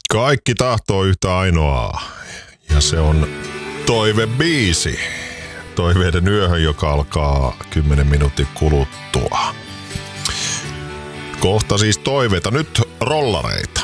Kaikki tahtoo yhtä ainoaa. Ja se on toivebiisi. Toiveiden yöhön, joka alkaa 10 minuutin kuluttua. Kohta siis toiveita. Nyt rollareita.